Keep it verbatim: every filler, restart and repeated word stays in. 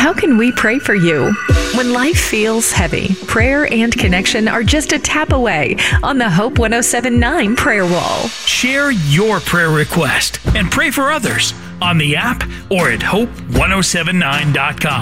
how can we pray for you? When life feels heavy, prayer and connection are just a tap away on the Hope one oh seven point nine prayer wall. Share your prayer request and pray for others on the app or at hope one oh seven nine dot com.